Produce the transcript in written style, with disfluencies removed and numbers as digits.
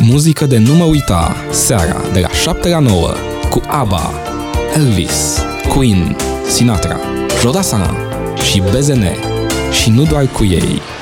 Muzică de nu mă uita, seara de la 7 la 9, cu ABBA, Elvis, Queen, Sinatra, Jodasana și BZN. Și nu doar cu ei.